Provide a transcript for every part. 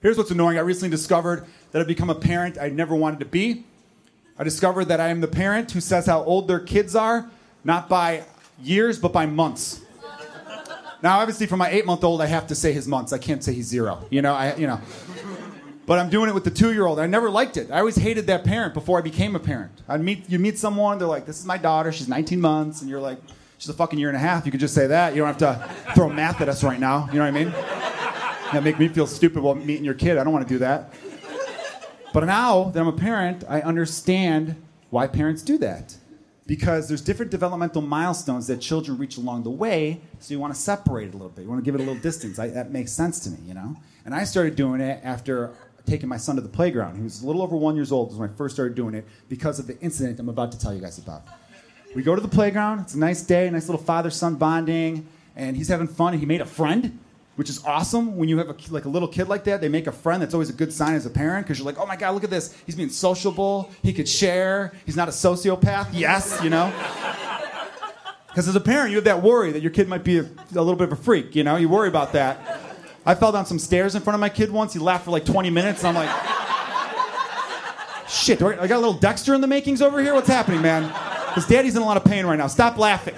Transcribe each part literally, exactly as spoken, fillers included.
Here's what's annoying. I recently discovered that I've become a parent I never wanted to be. I discovered that I am the parent who says how old their kids are, not by years, but by months. Now, obviously, for my eight-month-old, I have to say his months. I can't say he's zero. You know, I, you know. But I'm doing it with the two-year-old. I never liked it. I always hated that parent before I became a parent. I meet you meet someone, they're like, "This is my daughter. She's nineteen months," and you're like, "She's a fucking year and a half." You could just say that. You don't have to throw math at us right now. You know what I mean? That make me feel stupid while meeting your kid. I don't want to do that. But now that I'm a parent, I understand why parents do that. Because there's different developmental milestones that children reach along the way, so you want to separate it a little bit. You want to give it a little distance. I, that makes sense to me, you know? And I started doing it after taking my son to the playground. He was a little over one years old when I first started doing it because of the incident I'm about to tell you guys about. We go to the playground. It's a nice day, nice little father-son bonding, and he's having fun. And he made a friend, which is awesome. When you have a, like a little kid like that, they make a friend. That's always a good sign as a parent because you're like, oh my God, look at this. He's being sociable. He could share. He's not a sociopath. Yes, you know. Because as a parent, you have that worry that your kid might be a, a little bit of a freak. You know, you worry about that. I fell down some stairs in front of my kid once. He laughed for like twenty minutes, and I'm like, shit, do I, I got a little Dexter in the makings over here? What's happening, man? Because Daddy's in a lot of pain right now. Stop laughing.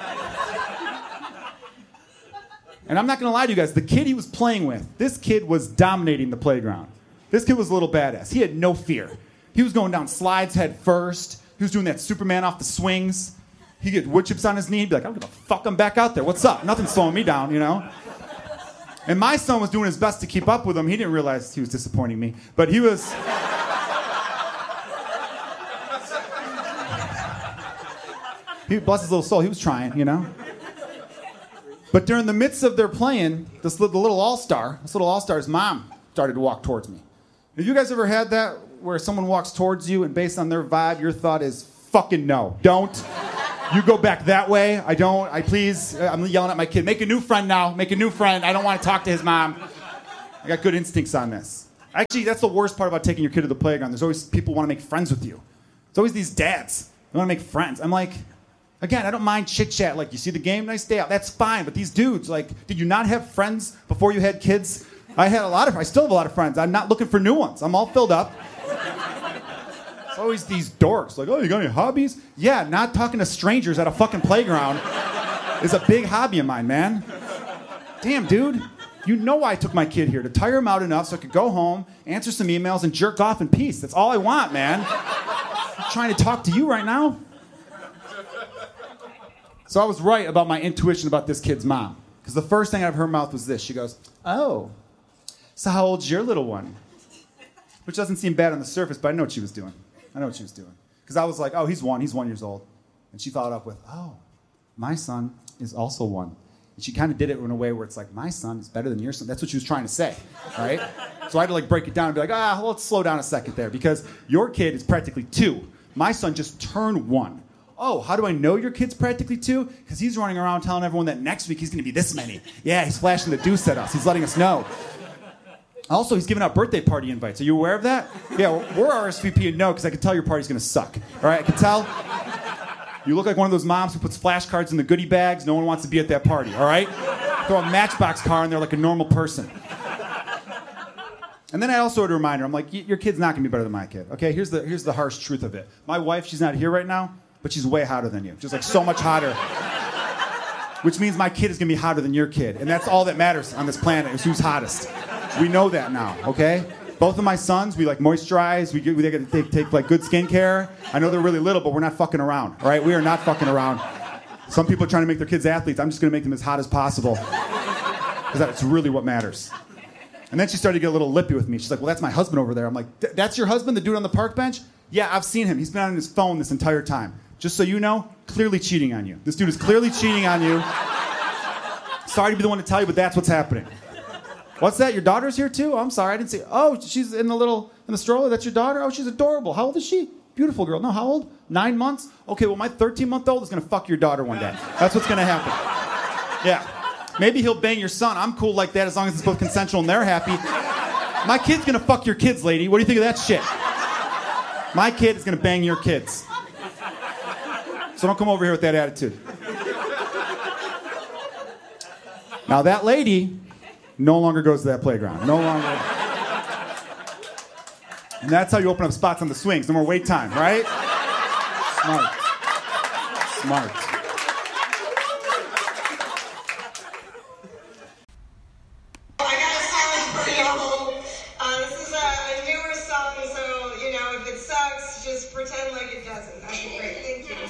And I'm not going to lie to you guys. The kid he was playing with, this kid was dominating the playground. This kid was a little badass. He had no fear. He was going down slides head first. He was doing that Superman off the swings. He'd get wood chips on his knee. He'd be like, I'm going to fuck him back out there. What's up? Nothing's slowing me down, you know? And my son was doing his best to keep up with him. He didn't realize he was disappointing me. But he was... he, bless his little soul, he was trying, you know? But during the midst of their playing, this the little all-star, this little all-star's mom started to walk towards me. Have you guys ever had that where someone walks towards you and based on their vibe, your thought is, fucking no, don't. You go back that way. I don't, I please, I'm yelling at my kid, make a new friend now, make a new friend. I don't want to talk to his mom. I got good instincts on this. Actually, that's the worst part about taking your kid to the playground. There's always people who want to make friends with you. There's always these dads who want to make friends. I'm like, again, I don't mind chit-chat. Like, you see the game? Nice day out. That's fine. But these dudes, like, did you not have friends before you had kids? I had a lot of, I still have a lot of friends. I'm not looking for new ones. I'm all filled up. It's always these dorks. Like, oh, you got any hobbies? Yeah, not talking to strangers at a fucking playground is a big hobby of mine, man. Damn, dude. You know why I took my kid here, to tire him out enough so I could go home, answer some emails, and jerk off in peace. That's all I want, man. I'm trying to talk to you right now. So I was right about my intuition about this kid's mom. Because the first thing out of her mouth was this. She goes, oh, so how old's your little one? Which doesn't seem bad on the surface, but I know what she was doing. I know what she was doing. Because I was like, oh, he's one. He's one years old. And she followed up with, oh, my son is also one. And she kind of did it in a way where it's like, my son is better than your son. That's what she was trying to say, right? So I had to like break it down and be like, ah, let's slow down a second there. Because your kid is practically two. My son just turned one. Oh, how do I know your kid's practically two? Because he's running around telling everyone that next week he's going to be this many. Yeah, he's flashing the deuce at us. He's letting us know. Also, he's giving out birthday party invites. Are you aware of that? Yeah, we're R S V P and no, because I can tell your party's going to suck. All right, I can tell. You look like one of those moms who puts flashcards in the goodie bags. No one wants to be at that party, all right? Throw a Matchbox car in there like a normal person. And then I also had to remind her, I'm like, your kid's not going to be better than my kid. Okay, here's the, here's the harsh truth of it. My wife, she's not here right now, but she's way hotter than you. Just like so much hotter. Which means my kid is going to be hotter than your kid. And that's all that matters on this planet is who's hottest. We know that now, okay? Both of my sons, we like moisturize. We, get, we take, take, take like good skincare. I know they're really little, but we're not fucking around, all right? We are not fucking around. Some people are trying to make their kids athletes. I'm just going to make them as hot as possible. Because that's really what matters. And then she started to get a little lippy with me. She's like, well, that's my husband over there. I'm like, that's your husband, the dude on the park bench? Yeah, I've seen him. He's been on his phone this entire time. Just so you know, clearly cheating on you. This dude is clearly cheating on you. Sorry to be the one to tell you, but that's what's happening. What's that? Your daughter's here too? Oh, I'm sorry, I didn't see. Oh, she's in the little in the stroller. That's your daughter? Oh, she's adorable. How old is she? Beautiful girl. No, how old? Nine months? Okay, well, my thirteen-month-old is gonna fuck your daughter one day. That's what's gonna happen. Yeah. Maybe he'll bang your son. I'm cool like that as long as it's both consensual and they're happy. My kid's gonna fuck your kids, lady. What do you think of that shit? My kid is gonna bang your kids. So don't come over here with that attitude. Now that lady no longer goes to that playground. No longer. And that's how you open up spots on the swings. No more wait time, right? Smart. Smart. I got a song for y'all. Uh, this is a, a newer song, so, you know, if it sucks, just pretend like it doesn't. That'd be great. Thank you.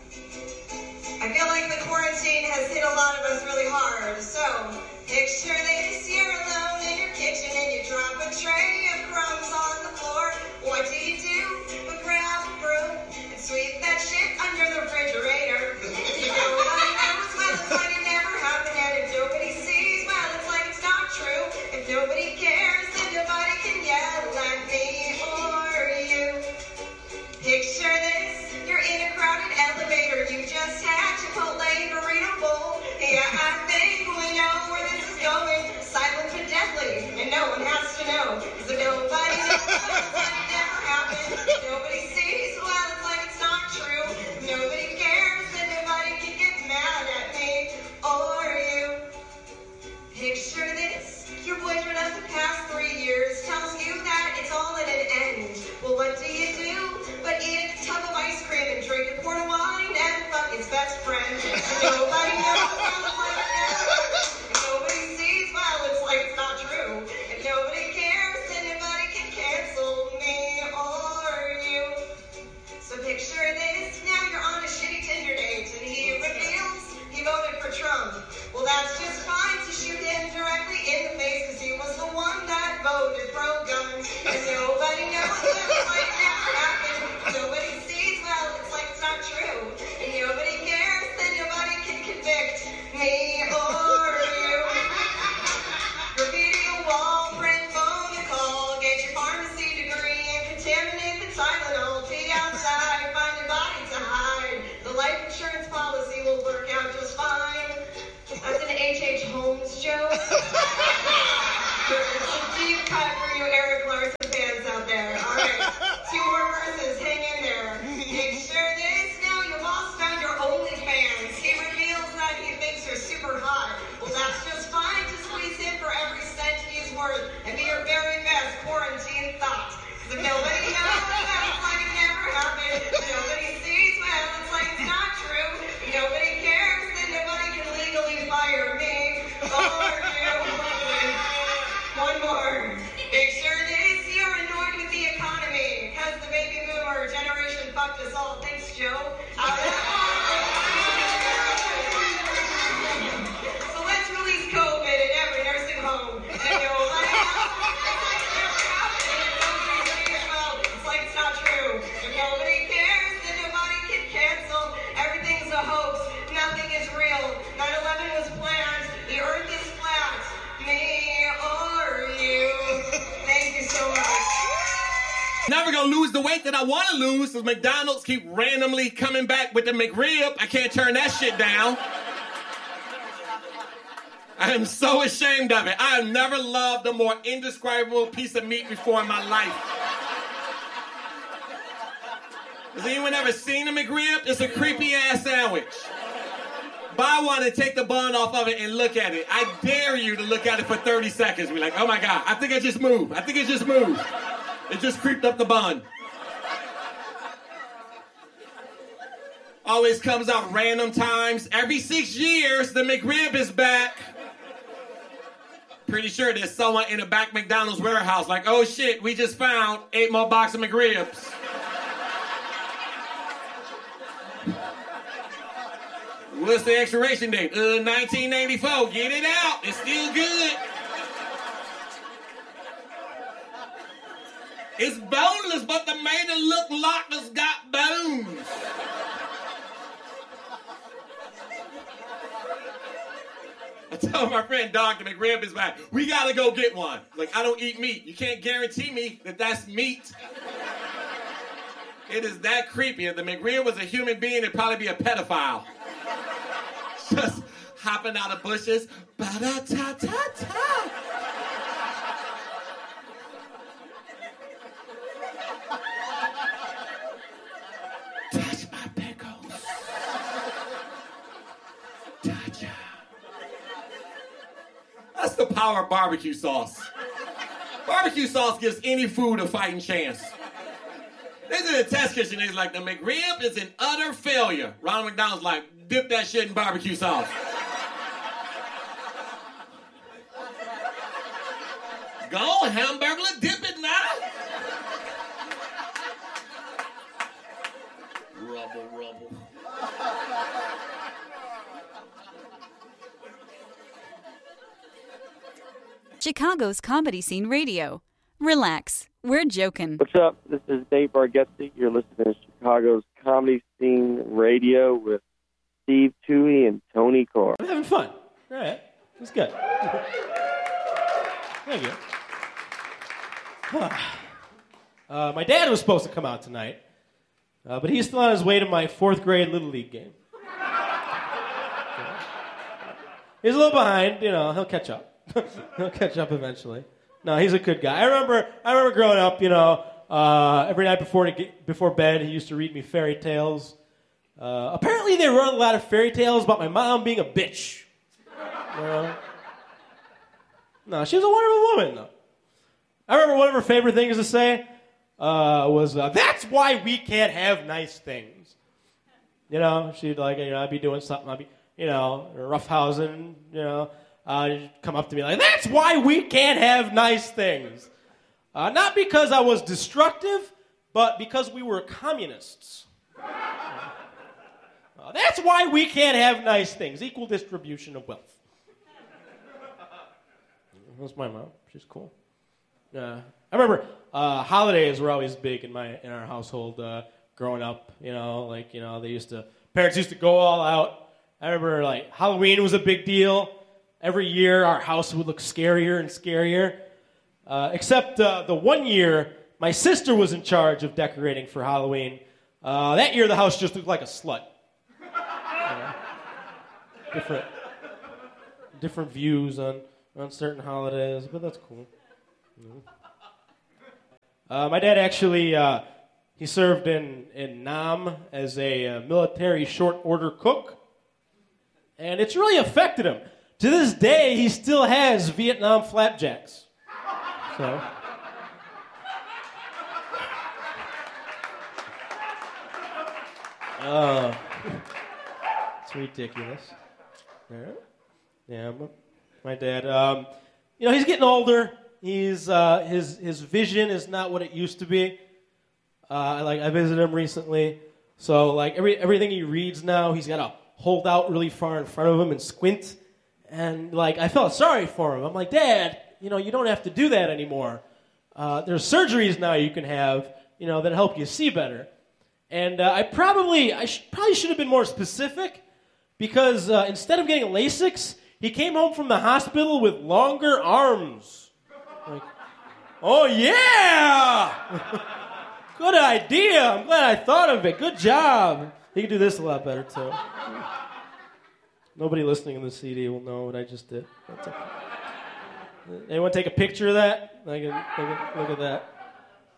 I feel like the quarantine has hit a lot of us really hard. So, picture this, you're alone in your kitchen and you drop a tray of crumbs on the floor. What do you do? But grab a broom and sweep that shit under the refrigerator. You know what I know? Well, it's like it never happened, and if nobody sees, well, it's like it's not true. If nobody cares, then nobody can yell at me or you. Picture this, you're in a crowded elevator, you just had Chipotle burrito bowl. Yeah, I think we know where this is going. Silent but deadly, and no one has to know. Cause if nobody knows, it's like it never happened. If nobody sees, well, it's like it's not true. If nobody cares, then nobody can get mad at me or you. Picture this, your boyfriend of the past three years tells you that it's all at an end. Well, what do you do but eat a tub of ice cream and drink a quart of wine and fuck his best friend? Nobody knows, well, it's like it never happened. If nobody sees, well, it's like it's not true. If nobody cares, then nobody can cancel me or you. So picture this, now you're on a shitty Tinder date and he reveals he voted for Trump. Well, that's just fine to shoot him directly in the face because he was the one that voted pro-gun. And nobody knows, well, it's like it never happened. If nobody sees, well, it's like it's not true. And nobody cares, then nobody can convict me or you. Graffiti a wall, print phone a call, get your pharmacy degree and contaminate the Tylenol. Be outside, find a body to hide. The life insurance policy will work out just fine. That's an H H. Holmes joke. It's a deep cut for you Eric Larson fans out there. All right, two more verses, hang in there. Picture this, now your boss found your OnlyFans. He reveals that he thinks you're super hot. Well, that's just fine to squeeze him for every cent he's worth and be your very best quarantine thought. Because if nobody knows, well, it's like it never happened. If nobody sees, well, it's like it's not true. If nobody cares, then nobody can legally fire me or you. One more. Picture this, you're annoyed with the economy because the baby boomer generation fucked us all. Thanks, Joe. Uh, so let's release COVID in every nursing home. And nobody knows, it's like it never happened. If nobody's saying, well, it's like it's not true. If nobody cares, then nobody can cancel. Everything's a hoax. Nothing is real. nine eleven was planned. The earth is flat. Me or you. Thank you so much. Never gonna lose the weight that I want to lose because McDonald's keep randomly coming back with the McRib. I can't turn that shit down. I am so ashamed of it. I have never loved a more indescribable piece of meat before in my life. Has anyone ever seen a McRib? It's a creepy ass sandwich. Buy one and take the bun off of it and look at it. I dare you to look at it for thirty seconds. Be like, oh my God, I think I just moved. I think it just moved. It just creeped up the bun. Always comes out random times. Every six years, the McRib is back. Pretty sure there's someone in the back McDonald's warehouse like, oh shit, we just found eight more boxes of McRibs. What's the expiration date? Uh, nineteen ninety-four. Get it out. It's still good. It's boneless, but they made it look like it's got bones. I told my friend, dog, the McRib is back. We gotta go get one. Like, I don't eat meat. You can't guarantee me that that's meat. It is that creepy. If the McRib was a human being, it'd probably be a pedophile. Just hopping out of bushes. Ba-da-ta-ta-ta. Touch my pickles. Touch. That's the power of barbecue sauce. Barbecue sauce gives any food a fighting chance. They did a test kitchen. They was like, the McRib is an utter failure. Ronald McDonald's like, dip that shit in barbecue sauce. Go, Hamburglar, dip it now. Rubble, rubble. Chicago's Comedy Scene Radio. Relax, we're joking. What's up? This is Dave Bargatze. You're listening to Chicago's Comedy Scene Radio with Steve Toohey and Tony Corr. I'm having fun. All right. That's good. Thank you. uh, my dad was supposed to come out tonight, uh, but he's still on his way to my fourth grade Little League game. He's a little behind. You know, he'll catch up. He'll catch up eventually. No, he's a good guy. I remember I remember growing up, you know, uh, every night before to get, before bed, he used to read me fairy tales. Uh, apparently they wrote a lot of fairy tales about my mom being a bitch. You know? No, she was a wonderful woman, though. I remember one of her favorite things to say uh, was, uh, that's why we can't have nice things. You know, she'd like, you know, I'd be doing something, I'd be, you know, roughhousing, you know, Uh, you'd come up to me like, that's why we can't have nice things. Uh, not because I was destructive, but because we were communists. Uh, that's why we can't have nice things. Equal distribution of wealth. That's my mom. She's cool. Uh, I remember uh, holidays were always big in my in our household uh, growing up. You know, like, you know, they used to, parents used to go all out. I remember, like, Halloween was a big deal. Every year, our house would look scarier and scarier. Uh, except uh, the one year, my sister was in charge of decorating for Halloween. Uh, that year, the house just looked like a slut. Uh, different, different views on, on certain holidays, but that's cool. Mm-hmm. Uh, my dad actually, uh, he served in, in Nam as a uh, military short order cook, and it's really affected him. To this day, he still has Vietnam flapjacks. So. Oh. It's ridiculous. Yeah, yeah my, my dad, um, you know, he's getting older. He's, uh, his, his vision is not what it used to be. Uh, like, I visited him recently. So, like, every, everything he reads now, he's got to hold out really far in front of him and squint. And, like, I felt sorry for him. I'm like, Dad, you know, you don't have to do that anymore. Uh, there's surgeries now you can have, you know, that help you see better. And uh, I probably, I sh- probably should have been more specific because uh, instead of getting LASIX, he came home from the hospital with longer arms. Like, oh, yeah! Good idea. I'm glad I thought of it. Good job. He can do this a lot better, too. Nobody listening in the C D will know what I just did. That's okay. Anyone take a picture of that? Look at, look at, look at that.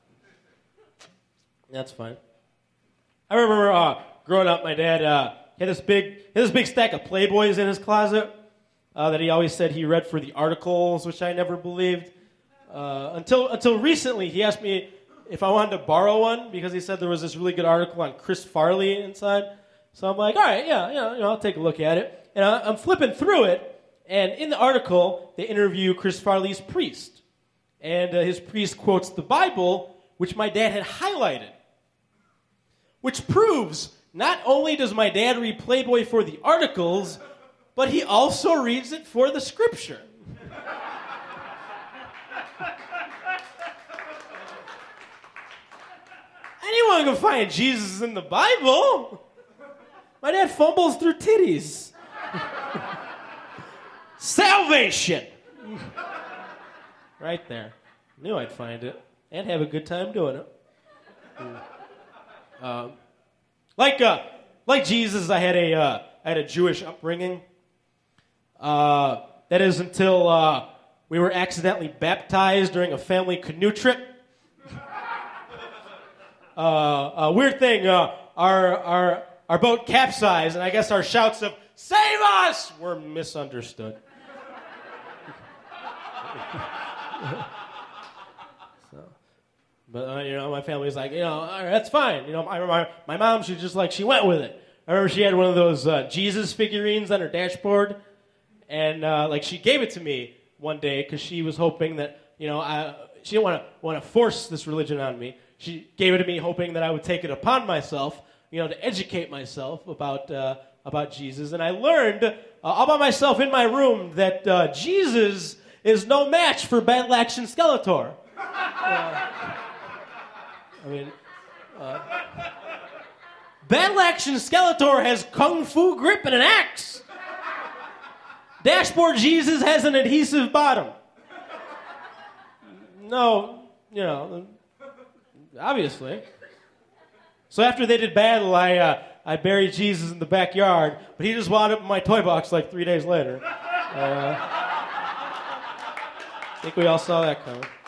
That's fine. I remember uh, growing up, my dad uh, had this big, he had this big stack of Playboys in his closet uh, that he always said he read for the articles, which I never believed. Uh, until until recently, he asked me if I wanted to borrow one because he said there was this really good article on Chris Farley inside. So I'm like, all right, yeah, yeah, you know, I'll take a look at it. And I'm flipping through it, and in the article, they interview Chris Farley's priest. And uh, his priest quotes the Bible, which my dad had highlighted. Which proves, not only does my dad read Playboy for the articles, but he also reads it for the scripture. Anyone can find Jesus in the Bible. My dad fumbles through titties. Salvation! Right there. Knew I'd find it and have a good time doing it. Um, like uh, like Jesus, I had a uh, I had a Jewish upbringing. Uh, that is until uh, we were accidentally baptized during a family canoe trip. uh, a weird thing. Uh, our our Our boat capsized, and I guess our shouts of, save us, were misunderstood. But, uh, you know, my family's like, you know, all right, that's fine. You know, my, my, my mom, she just, like, she went with it. I remember she had one of those uh, Jesus figurines on her dashboard. And, uh, like, she gave it to me one day because she was hoping that, you know, I, she didn't want to want to force this religion on me. She gave it to me hoping that I would take it upon myself, you know, to educate myself about uh, about Jesus. And I learned uh, all by myself in my room that uh, Jesus is no match for Battle Action Skeletor. Uh, I mean, uh, Battle Action Skeletor has kung fu grip and an axe. Dashboard Jesus has an adhesive bottom. No, you know, obviously. So after they did battle, I uh, I buried Jesus in the backyard, but he just wound up in my toy box like three days later. Uh, I think we all saw that coming.